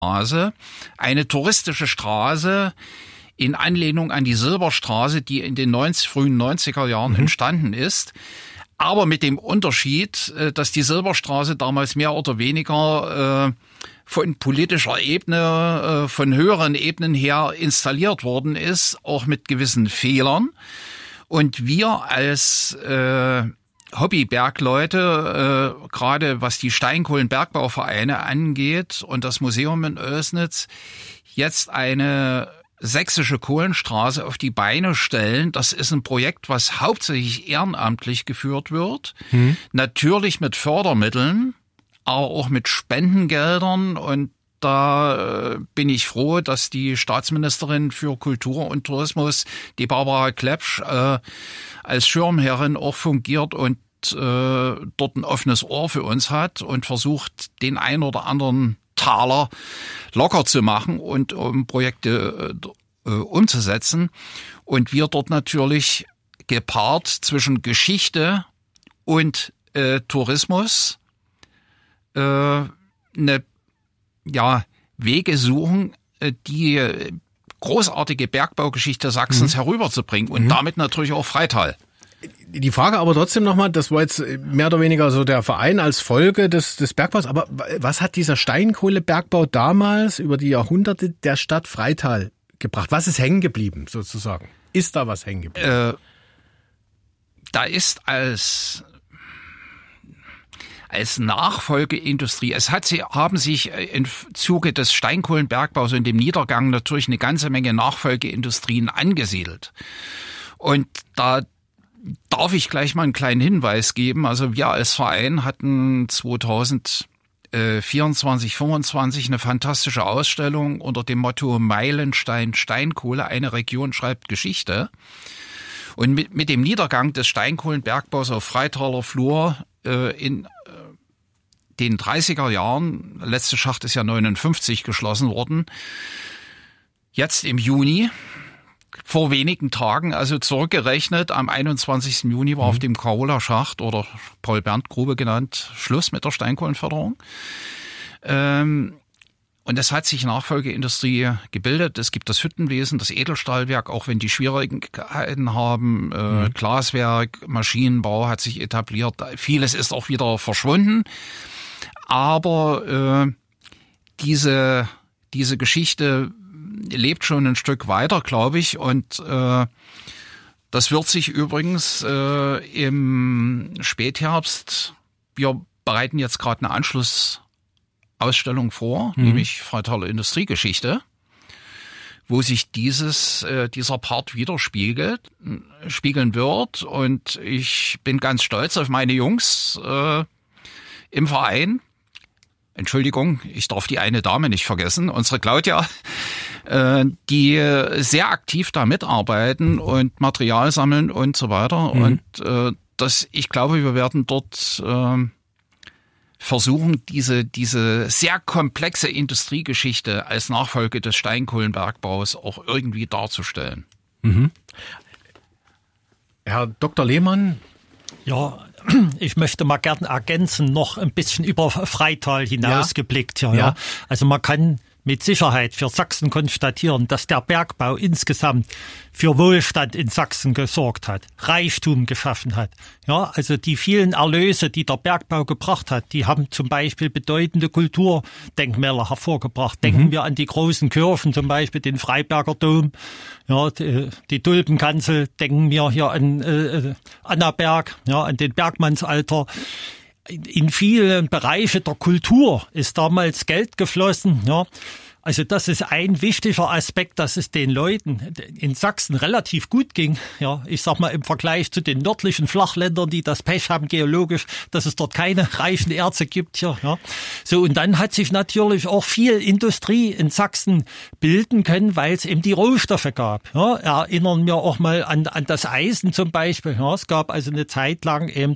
Straße, eine touristische Straße in Anlehnung an die Silberstraße, die in den frühen 90er Jahren entstanden ist. Aber mit dem Unterschied, dass die Silberstraße damals mehr oder weniger von politischer Ebene, von höheren Ebenen her installiert worden ist, auch mit gewissen Fehlern. Und wir als Hobbybergleute, gerade was die Steinkohlenbergbauvereine angeht und das Museum in Oelsnitz, jetzt eine sächsische Kohlenstraße auf die Beine stellen. Das ist ein Projekt, was hauptsächlich ehrenamtlich geführt wird. Natürlich mit Fördermitteln, aber auch mit Spendengeldern. Und da bin ich froh, dass die Staatsministerin für Kultur und Tourismus, die Barbara Klepsch, als Schirmherrin auch fungiert und dort ein offenes Ohr für uns hat und versucht, den ein oder anderen Taler locker zu machen und um Projekte umzusetzen. Und wir dort natürlich gepaart zwischen Geschichte und Tourismus Wege suchen, die großartige Bergbaugeschichte Sachsens herüberzubringen und damit natürlich auch Freital. Die Frage aber trotzdem nochmal, das war jetzt mehr oder weniger so der Verein als Folge des Bergbaus, aber was hat dieser Steinkohlebergbau damals über die Jahrhunderte der Stadt Freital gebracht? Was ist hängen geblieben sozusagen? Ist da was hängen geblieben? Da ist als Nachfolgeindustrie, haben sich im Zuge des Steinkohlenbergbaus und dem Niedergang natürlich eine ganze Menge Nachfolgeindustrien angesiedelt. Und da darf ich gleich mal einen kleinen Hinweis geben. Also wir als Verein hatten 2024, 25 eine fantastische Ausstellung unter dem Motto Meilenstein Steinkohle, eine Region schreibt Geschichte. Und mit dem Niedergang des Steinkohlenbergbaus auf Freitaler Flur in den 30er Jahren, letzte Schacht ist ja 59 geschlossen worden, jetzt im Juni, vor wenigen Tagen, also zurückgerechnet, am 21. Juni war auf dem Karola-Schacht oder Paul-Berndt-Grube genannt, Schluss mit der Steinkohlenförderung. Und es hat sich Nachfolgeindustrie gebildet. Es gibt das Hüttenwesen, das Edelstahlwerk, auch wenn die Schwierigkeiten haben. Glaswerk, Maschinenbau hat sich etabliert. Vieles ist auch wieder verschwunden. Aber diese Geschichte lebt schon ein Stück weiter, glaube ich. Und das wird sich übrigens im Spätherbst, wir bereiten jetzt gerade eine Anschlussausstellung vor, nämlich Freitaler Industriegeschichte, wo sich dieser Part widerspiegeln wird. Und ich bin ganz stolz auf meine Jungs im Verein. Entschuldigung, ich darf die eine Dame nicht vergessen, unsere Claudia, die sehr aktiv da mitarbeiten und Material sammeln und so weiter. Und ich glaube, wir werden dort versuchen, diese sehr komplexe Industriegeschichte als Nachfolge des Steinkohlenbergbaus auch irgendwie darzustellen. Herr Dr. Lehmann? Ja, ich möchte mal gern ergänzen, noch ein bisschen über Freital hinausgeblickt. Ja. Also man kann mit Sicherheit für Sachsen konstatieren, dass der Bergbau insgesamt für Wohlstand in Sachsen gesorgt hat, Reichtum geschaffen hat. Ja, also die vielen Erlöse, die der Bergbau gebracht hat, die haben zum Beispiel bedeutende Kulturdenkmäler hervorgebracht. Denken wir an die großen Kirchen, zum Beispiel den Freiberger Dom, ja, die Tulpenkanzel, denken wir hier an Annaberg, ja, an den Bergmannsalter. In vielen Bereiche der Kultur ist damals Geld geflossen, ja. Also das ist ein wichtiger Aspekt, dass es den Leuten in Sachsen relativ gut ging. Ja, ich sag mal im Vergleich zu den nördlichen Flachländern, die das Pech haben geologisch, dass es dort keine reichen Erze gibt hier. Ja, so und dann hat sich natürlich auch viel Industrie in Sachsen bilden können, weil es eben die Rohstoffe gab. Ja, erinnern wir auch mal an das Eisen zum Beispiel. Ja, es gab also eine Zeit lang eben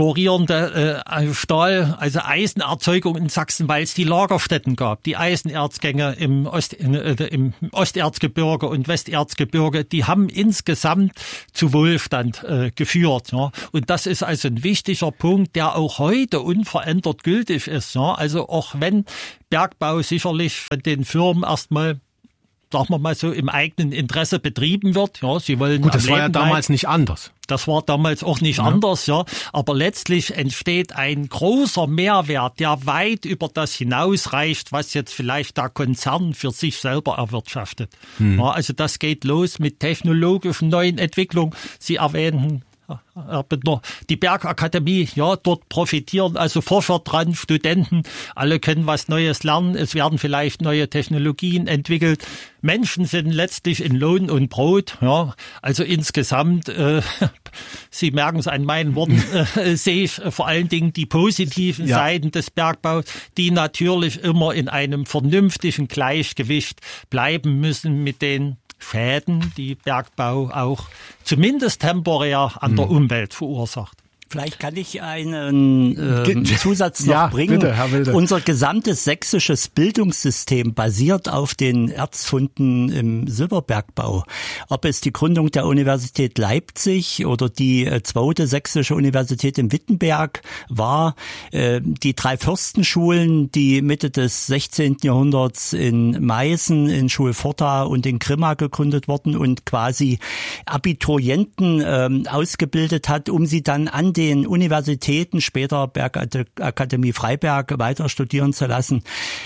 florierende Stahl, also Eisenerzeugung in Sachsen, weil es die Lagerstätten gab, die Eisenerz Ausgänge im Osterzgebirge und Westerzgebirge, die haben insgesamt zu Wohlstand geführt. Ja. Und das ist also ein wichtiger Punkt, der auch heute unverändert gültig ist. Ja. Also auch wenn Bergbau sicherlich von den Firmen erstmal, sagen wir mal so, im eigenen Interesse betrieben wird. Ja, sie wollen. Gut, das war ja damals nicht anders. Das war damals auch nicht anders, ja. Aber letztlich entsteht ein großer Mehrwert, der weit über das hinausreicht, was jetzt vielleicht der Konzern für sich selber erwirtschaftet. Ja, also das geht los mit technologischen neuen Entwicklungen. Sie erwähnten die Bergakademie, ja, dort profitieren also Forscher dran, Studenten, alle können was Neues lernen, es werden vielleicht neue Technologien entwickelt. Menschen sind letztlich in Lohn und Brot, ja, also insgesamt, Sie merken es an meinen Worten, sehe ich vor allen Dingen die positiven Seiten des Bergbaus, die natürlich immer in einem vernünftigen Gleichgewicht bleiben müssen mit den Schäden, die Bergbau auch zumindest temporär an der Umwelt verursacht. Vielleicht kann ich einen Zusatz noch bringen. Bitte, Herr Wilde. Unser gesamtes sächsisches Bildungssystem basiert auf den Erzfunden im Silberbergbau. Ob es die Gründung der Universität Leipzig oder die zweite sächsische Universität in Wittenberg war, die 3 Fürstenschulen, die Mitte des 16. Jahrhunderts in Meißen, in Schulforta und in Grimma gegründet wurden und quasi Abiturienten ausgebildet hat, um sie dann an den Universitäten, später Bergakademie Freiberg, weiter studieren zu lassen.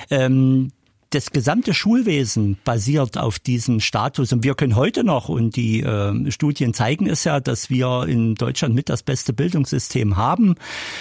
Das gesamte Schulwesen basiert auf diesem Status. Und wir können heute noch, und die Studien zeigen es ja, dass wir in Deutschland mit das beste Bildungssystem haben.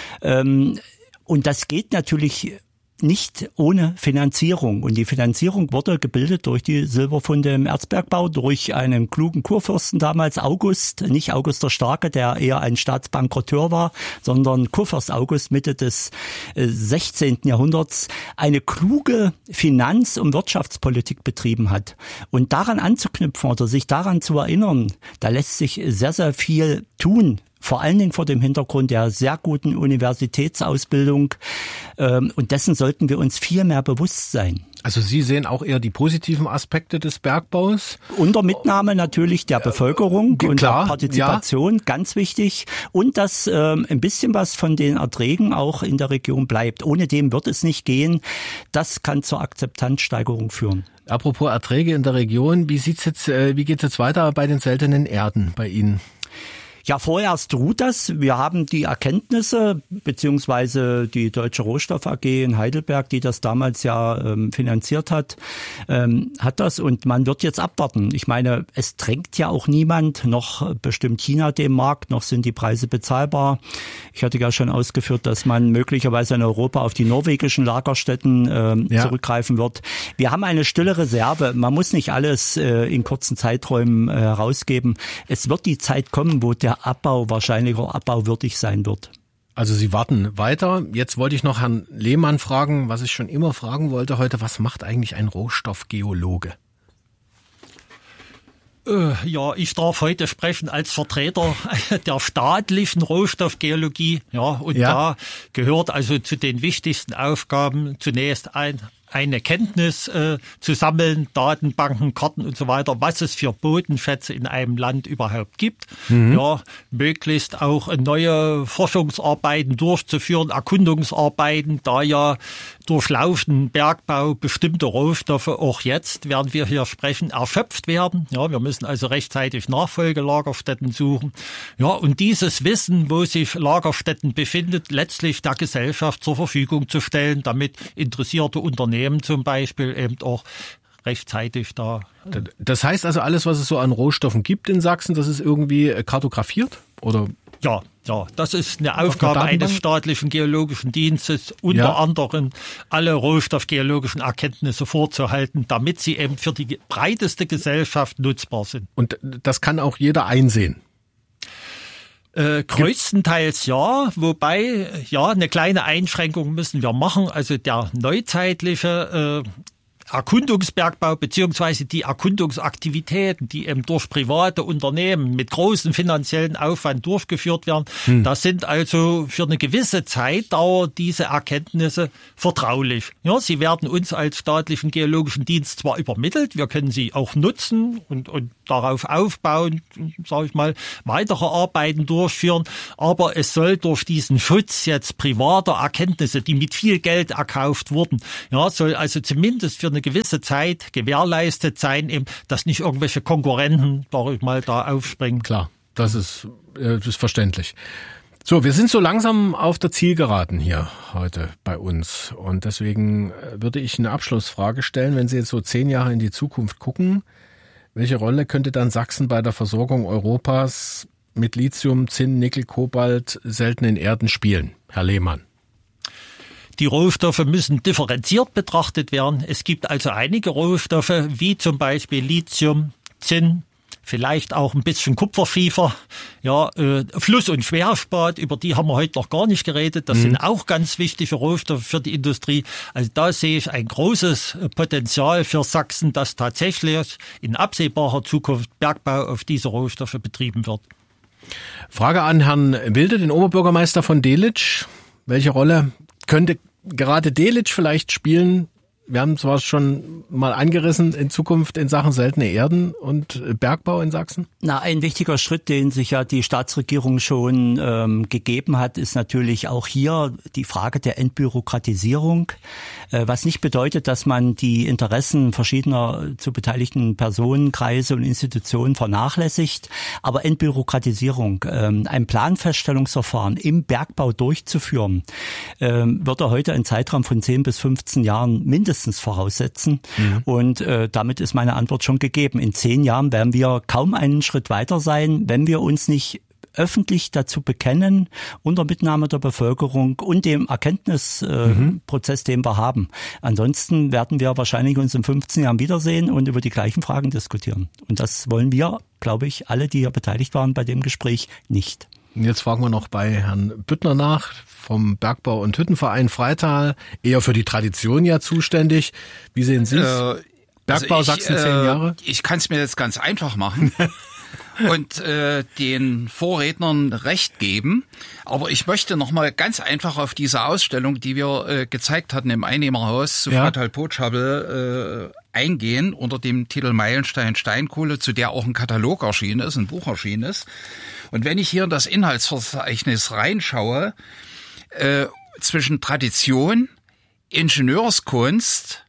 Und das geht natürlich nicht ohne Finanzierung. Und die Finanzierung wurde gebildet durch die Silberfunde im Erzbergbau, durch einen klugen Kurfürsten damals, August, nicht August der Starke, der eher ein Staatsbankrotteur war, sondern Kurfürst August Mitte des 16. Jahrhunderts, eine kluge Finanz- und Wirtschaftspolitik betrieben hat. Und daran anzuknüpfen oder sich daran zu erinnern, da lässt sich sehr, sehr viel tun. Vor allen Dingen vor dem Hintergrund der sehr guten Universitätsausbildung. Und dessen sollten wir uns viel mehr bewusst sein. Also Sie sehen auch eher die positiven Aspekte des Bergbaus? Unter Mitnahme natürlich der Bevölkerung und der Partizipation, ganz wichtig. Und dass ein bisschen was von den Erträgen auch in der Region bleibt. Ohne dem wird es nicht gehen. Das kann zur Akzeptanzsteigerung führen. Apropos Erträge in der Region, wie geht's jetzt weiter bei den seltenen Erden bei Ihnen? Ja, vorerst ruht das. Wir haben die Erkenntnisse, beziehungsweise die Deutsche Rohstoff AG in Heidelberg, die das damals ja finanziert hat, hat das. Und man wird jetzt abwarten. Ich meine, es drängt ja auch niemand, noch bestimmt China den Markt, noch sind die Preise bezahlbar. Ich hatte ja schon ausgeführt, dass man möglicherweise in Europa auf die norwegischen Lagerstätten zurückgreifen wird. Wir haben eine stille Reserve. Man muss nicht alles in kurzen Zeiträumen herausgeben. Es wird die Zeit kommen, wo der Abbau wahrscheinlich auch abbauwürdig sein wird. Also Sie warten weiter. Jetzt wollte ich noch Herrn Lehmann fragen, was ich schon immer fragen wollte heute. Was macht eigentlich ein Rohstoffgeologe? Ja, ich darf heute sprechen als Vertreter der staatlichen Rohstoffgeologie. Ja, und da gehört also zu den wichtigsten Aufgaben zunächst eine Kenntnis zu sammeln, Datenbanken, Karten und so weiter, was es für Bodenschätze in einem Land überhaupt gibt. Ja, möglichst auch neue Forschungsarbeiten durchzuführen, Erkundungsarbeiten, da ja durch laufenden Bergbau bestimmte Rohstoffe auch jetzt, während wir hier sprechen, erschöpft werden. Ja, wir müssen also rechtzeitig Nachfolgelagerstätten suchen. Ja, und dieses Wissen, wo sich Lagerstätten befindet, letztlich der Gesellschaft zur Verfügung zu stellen, damit interessierte Unternehmen zum Beispiel eben auch rechtzeitig da. Das heißt also, alles, was es so an Rohstoffen gibt in Sachsen, das ist irgendwie kartografiert? Oder? Ja, das ist eine Aufgabe eines staatlichen geologischen Dienstes, unter anderem alle rohstoffgeologischen Erkenntnisse vorzuhalten, damit sie eben für die breiteste Gesellschaft nutzbar sind. Und das kann auch jeder einsehen? Größtenteils ja, wobei, eine kleine Einschränkung müssen wir machen. Also der neuzeitliche Erkundungsbergbau beziehungsweise die Erkundungsaktivitäten, die eben durch private Unternehmen mit großem finanziellen Aufwand durchgeführt werden, das sind also für eine gewisse Zeitdauer diese Erkenntnisse vertraulich. Ja, sie werden uns als staatlichen Geologischen Dienst zwar übermittelt, wir können sie auch nutzen und darauf aufbauen, sage ich mal, weitere Arbeiten durchführen, aber es soll durch diesen Schutz jetzt privater Erkenntnisse, die mit viel Geld erkauft wurden, ja, soll also zumindest für eine gewisse Zeit gewährleistet sein, eben, dass nicht irgendwelche Konkurrenten, sage ich mal, da aufspringen. Klar, das ist verständlich. So, wir sind so langsam auf der Zielgeraden hier heute bei uns und deswegen würde ich eine Abschlussfrage stellen, wenn Sie jetzt so 10 Jahre in die Zukunft gucken, welche Rolle könnte dann Sachsen bei der Versorgung Europas mit Lithium, Zinn, Nickel, Kobalt, seltenen Erden spielen? Herr Lehmann. Die Rohstoffe müssen differenziert betrachtet werden. Es gibt also einige Rohstoffe, wie zum Beispiel Lithium, Zinn, vielleicht auch ein bisschen Kupferschiefer, ja, Fluss- und Schwerspat, über die haben wir heute noch gar nicht geredet. Das sind auch ganz wichtige Rohstoffe für die Industrie. Also da sehe ich ein großes Potenzial für Sachsen, dass tatsächlich in absehbarer Zukunft Bergbau auf diese Rohstoffe betrieben wird. Frage an Herrn Wilde, den Oberbürgermeister von Delitzsch. Welche Rolle könnte gerade Delitzsch vielleicht spielen? Wir haben zwar schon mal angerissen in Zukunft in Sachen seltene Erden und Bergbau in Sachsen. Na, ein wichtiger Schritt, den sich ja die Staatsregierung schon gegeben hat, ist natürlich auch hier die Frage der Entbürokratisierung, was nicht bedeutet, dass man die Interessen verschiedener zu beteiligten Personenkreise und Institutionen vernachlässigt, aber Entbürokratisierung, ein Planfeststellungsverfahren im Bergbau durchzuführen, wird er heute einen Zeitraum von 10 bis 15 Jahren mindestens voraussetzen. Und damit ist meine Antwort schon gegeben. In 10 Jahren werden wir kaum einen Schritt weiter sein, wenn wir uns nicht öffentlich dazu bekennen, unter Mitnahme der Bevölkerung und dem Erkenntnisprozess, den wir haben. Ansonsten werden wir wahrscheinlich uns in 15 Jahren wiedersehen und über die gleichen Fragen diskutieren. Und das wollen wir, glaube ich, alle, die hier beteiligt waren bei dem Gespräch, nicht. Jetzt fragen wir noch bei Herrn Büttner nach, vom Bergbau- und Hüttenverein Freital, eher für die Tradition ja zuständig. Wie sehen Sie es? Bergbau also Sachsen 10 Jahre? Ich kann es mir jetzt ganz einfach machen und den Vorrednern recht geben. Aber ich möchte noch mal ganz einfach auf diese Ausstellung, die wir gezeigt hatten im Einnehmerhaus zu Freital-Potschabel eingehen, unter dem Titel Meilenstein Steinkohle, zu der auch ein Katalog erschienen ist, ein Buch erschienen ist. Und wenn ich hier in das Inhaltsverzeichnis reinschaue, zwischen Tradition, Ingenieurskunst,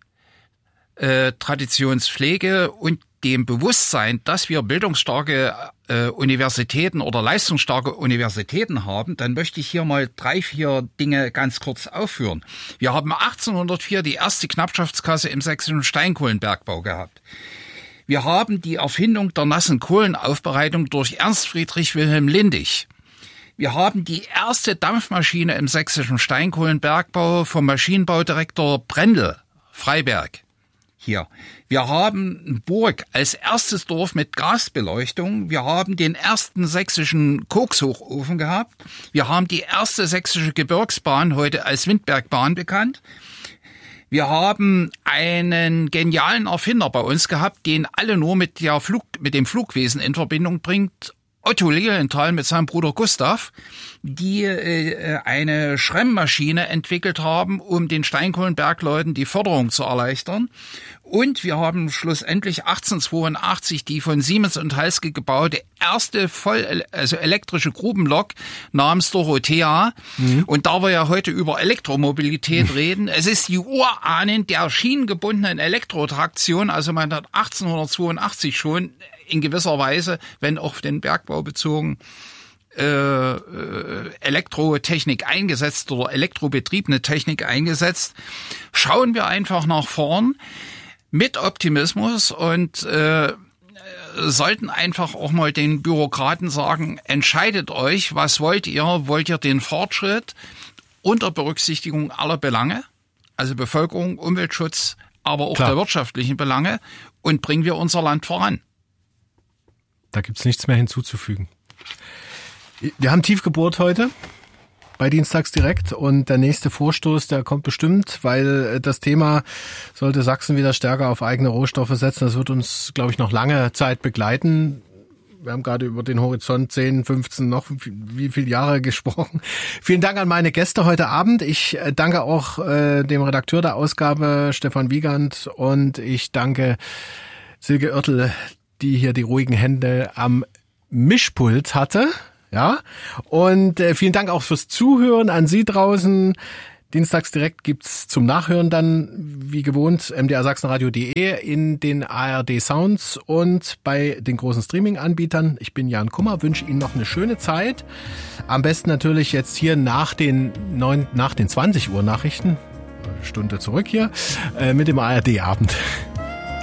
Traditionspflege und dem Bewusstsein, dass wir bildungsstarke Universitäten oder leistungsstarke Universitäten haben, dann möchte ich hier mal 3, 4 Dinge ganz kurz aufführen. Wir haben 1804 die erste Knappschaftskasse im sächsischen Steinkohlenbergbau gehabt. Wir haben die Erfindung der nassen Kohlenaufbereitung durch Ernst Friedrich Wilhelm Lindig. Wir haben die erste Dampfmaschine im sächsischen Steinkohlenbergbau vom Maschinenbaudirektor Brendel, Freiberg. Hier. Wir haben Burg als erstes Dorf mit Gasbeleuchtung. Wir haben den ersten sächsischen Kokshochofen gehabt. Wir haben die erste sächsische Gebirgsbahn, heute als Windbergbahn bekannt. Wir haben einen genialen Erfinder bei uns gehabt, den alle nur mit dem Flugwesen in Verbindung bringt. Otto Lilienthal mit seinem Bruder Gustav, die eine Schremmmaschine entwickelt haben, um den Steinkohlenbergleuten die Förderung zu erleichtern. Und wir haben schlussendlich 1882 die von Siemens und Halske gebaute erste elektrische Grubenlok namens Dorothea. Und da wir ja heute über Elektromobilität reden, es ist die Urahnen der schienengebundenen Elektrotraktion, also man hat 1882 schon in gewisser Weise, wenn auch auf den Bergbau bezogen, Elektrotechnik eingesetzt oder elektrobetriebene Technik eingesetzt. Schauen wir einfach nach vorn mit Optimismus und sollten einfach auch mal den Bürokraten sagen, entscheidet euch, was wollt ihr? Wollt ihr den Fortschritt unter Berücksichtigung aller Belange, also Bevölkerung, Umweltschutz, aber auch der wirtschaftlichen Belange, und bringen wir unser Land voran? Da gibt's nichts mehr hinzuzufügen. Wir haben tief gebohrt heute. bei Dienstags direkt und der nächste Vorstoß, der kommt bestimmt, weil das Thema sollte Sachsen wieder stärker auf eigene Rohstoffe setzen. Das wird uns, glaube ich, noch lange Zeit begleiten. Wir haben gerade über den Horizont 10, 15, noch wie viele Jahre gesprochen. Vielen Dank an meine Gäste heute Abend. Ich danke auch dem Redakteur der Ausgabe, Stefan Wiegand, und ich danke Silke Oertel, die hier die ruhigen Hände am Mischpult hatte. Ja, und vielen Dank auch fürs Zuhören an Sie draußen. Dienstags direkt gibt's zum Nachhören dann, wie gewohnt, mdrsachsenradio.de, in den ARD Sounds und bei den großen Streaming-Anbietern. Ich bin Jan Kummer, wünsche Ihnen noch eine schöne Zeit. Am besten natürlich jetzt hier nach den 20 Uhr Nachrichten, Stunde zurück hier, mit dem ARD-Abend.